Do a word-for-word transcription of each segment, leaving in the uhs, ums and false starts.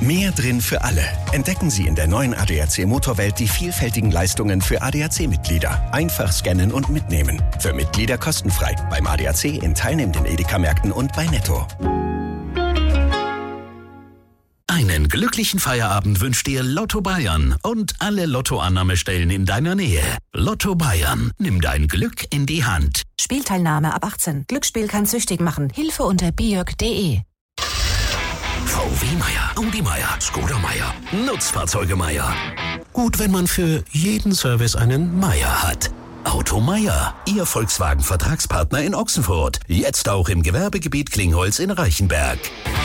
Mehr drin für alle. Entdecken Sie in der neuen A D A C Motorwelt die vielfältigen Leistungen für A D A C-Mitglieder. Einfach scannen und mitnehmen. Für Mitglieder kostenfrei. Beim A D A C in teilnehmenden Edeka-Märkten und bei Netto. Einen glücklichen Feierabend wünscht dir Lotto Bayern und alle Lottoannahmestellen in deiner Nähe. Lotto Bayern, nimm dein Glück in die Hand. Spielteilnahme ab achtzehn. Glücksspiel kann süchtig machen. Hilfe unter biog punkt de. V W Meier, Audi Meier, Skoda Meier, Nutzfahrzeuge Meier. Gut, wenn man für jeden Service einen Meier hat. Auto Meier, Ihr Volkswagen-Vertragspartner in Ochsenfurt. Jetzt auch im Gewerbegebiet Klingholz in Reichenberg.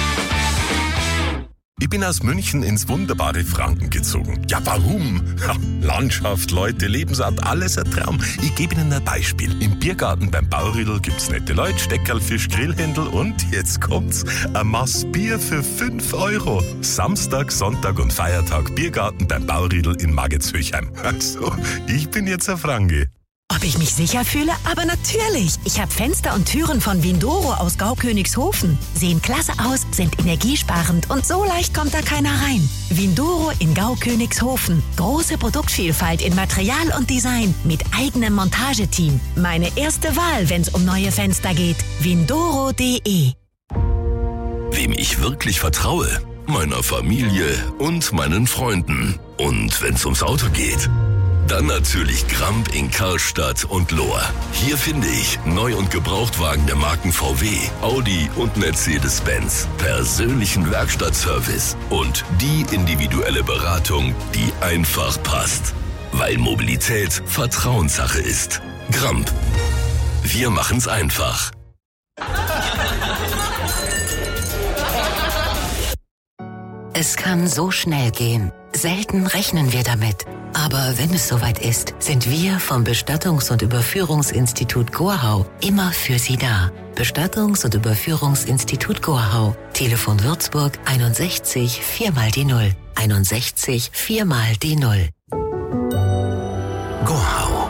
Ich bin aus München ins wunderbare Franken gezogen. Ja, warum? Ja, Landschaft, Leute, Lebensart, alles ein Traum. Ich gebe Ihnen ein Beispiel. Im Biergarten beim Bauriedl gibt's nette Leute, Steckerl, Fisch, Grillhändel und jetzt kommt's, ein Maß Bier für fünf Euro. Samstag, Sonntag und Feiertag Biergarten beim Bauriedl in Maggetshöchheim. Also, ich bin jetzt ein Franke. Ob ich mich sicher fühle? Aber natürlich! Ich habe Fenster und Türen von Windoro aus Gaukönigshofen. Sehen klasse aus, sind energiesparend und so leicht kommt da keiner rein. Windoro in Gaukönigshofen. Große Produktvielfalt in Material und Design mit eigenem Montageteam. Meine erste Wahl, wenn's um neue Fenster geht. Windoro punkt de. Wem ich wirklich vertraue? Meiner Familie und meinen Freunden. Und wenn's ums Auto geht? Dann natürlich Gramp in Karlstadt und Lohr. Hier finde ich Neu- und Gebrauchtwagen der Marken V W, Audi und Mercedes-Benz, persönlichen Werkstattservice und die individuelle Beratung, die einfach passt. Weil Mobilität Vertrauenssache ist. Gramp. Wir machen's einfach. Es kann so schnell gehen. Selten rechnen wir damit. Aber wenn es soweit ist, sind wir vom Bestattungs- und Überführungsinstitut Gorhau immer für Sie da. Bestattungs- und Überführungsinstitut Gorhau. Telefon Würzburg einundsechzig vier mal die Null. einundsechzig vier mal die Null. Gorhau.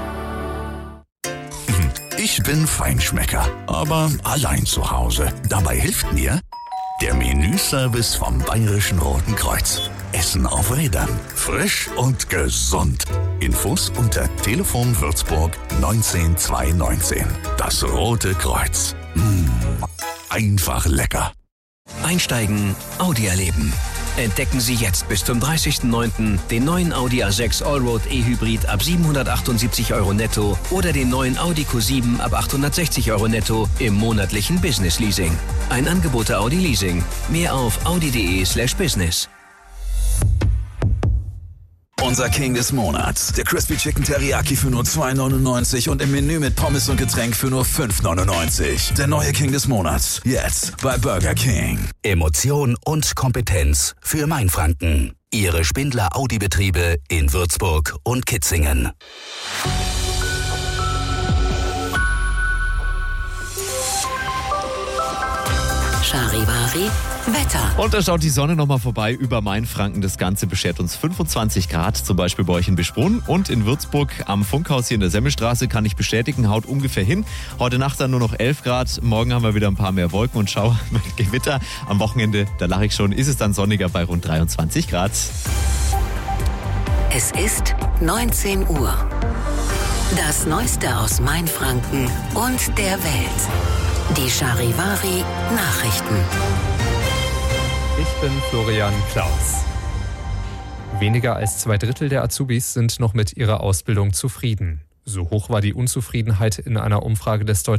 Ich bin Feinschmecker, aber allein zu Hause. Dabei hilft mir der Menüservice vom Bayerischen Roten Kreuz. Essen auf Rädern. Frisch und gesund. Infos unter Telefon Würzburg neunzehn zweihundertneunzehn. Das Rote Kreuz. Mmh, einfach lecker. Einsteigen, Audi erleben. Entdecken Sie jetzt bis zum dreißigsten neunten den neuen Audi A sechs Allroad E-Hybrid ab siebenhundertachtundsiebzig Euro netto oder den neuen Audi Q sieben ab achthundertsechzig Euro netto im monatlichen Business Leasing. Ein Angebot der Audi Leasing. Mehr auf audi punkt de slash business. Unser King des Monats. Der Crispy Chicken Teriyaki für nur zwei neunundneunzig und im Menü mit Pommes und Getränk für nur fünf neunundneunzig. Der neue King des Monats. Jetzt bei Burger King. Emotion und Kompetenz für Mainfranken. Ihre Spindler Audi-Betriebe in Würzburg und Kitzingen. Charivari Wetter. Und da schaut die Sonne nochmal vorbei über Mainfranken. Das Ganze beschert uns fünfundzwanzig Grad, zum Beispiel bei euch in Bischbrunn. Und in Würzburg am Funkhaus hier in der Semmelstraße kann ich bestätigen, haut ungefähr hin. Heute Nacht dann nur noch elf Grad. Morgen haben wir wieder ein paar mehr Wolken und Schauer mit Gewitter. Am Wochenende, da lache ich schon, ist es dann sonniger bei rund dreiundzwanzig Grad. Es ist neunzehn Uhr. Das Neueste aus Mainfranken und der Welt. Die Charivari Nachrichten. Ich bin Florian Klaus. Weniger als zwei Drittel der Azubis sind noch mit ihrer Ausbildung zufrieden. So hoch war die Unzufriedenheit in einer Umfrage des Deutschen